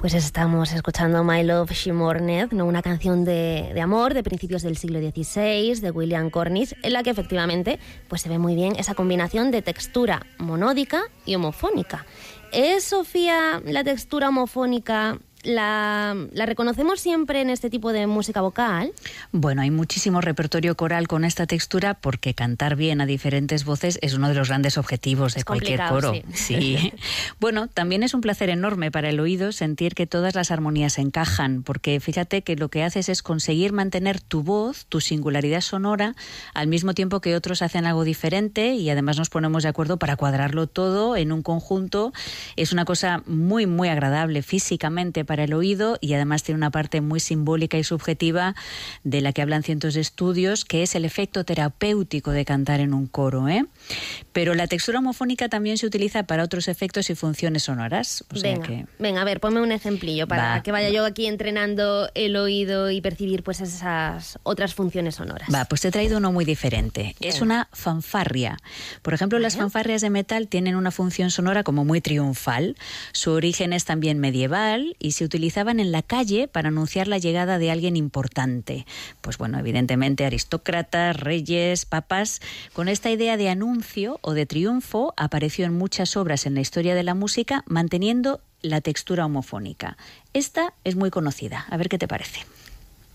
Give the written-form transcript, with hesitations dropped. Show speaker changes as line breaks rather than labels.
Pues estamos escuchando My Love She Mourned, ¿no? Una canción de amor de principios del siglo XVI, de William Cornish, en la que efectivamente pues se ve muy bien esa combinación de textura monódica y homofónica. ¿Es, Sofía, la textura homofónica la reconocemos siempre en este tipo de música vocal?
Bueno, hay muchísimo repertorio coral con esta textura porque cantar bien a diferentes voces es uno de los grandes objetivos de cualquier coro. Sí. Bueno, también es un placer enorme para el oído sentir que todas las armonías encajan, porque fíjate que lo que haces es conseguir mantener tu voz, tu singularidad sonora, al mismo tiempo que otros hacen algo diferente y además nos ponemos de acuerdo para cuadrarlo todo en un conjunto. Es una cosa muy, muy agradable físicamente para el oído y además tiene una parte muy simbólica y subjetiva de la que hablan cientos de estudios, que es el efecto terapéutico de cantar en un coro, ¿eh? Pero la textura homofónica también se utiliza para otros efectos y funciones sonoras.
Venga, a ver, ponme un ejemplillo para que vaya yo aquí entrenando el oído y percibir pues esas otras funciones sonoras.
Pues te he traído uno muy diferente. Venga. Es una fanfarria. Por ejemplo, las fanfarrias de metal tienen una función sonora como muy triunfal. Su origen es también medieval y se utilizaban en la calle para anunciar la llegada de alguien importante. Pues bueno, evidentemente aristócratas, reyes, papas. Con esta idea de anuncio o de triunfo apareció en muchas obras en la historia de la música, manteniendo la textura homofónica. Esta es muy conocida. A ver qué te parece.